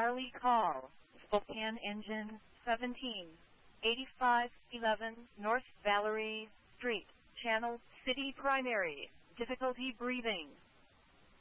Charlie call. Spokane engine 178511 North Valerie Street, Channel City Primary. Difficulty breathing.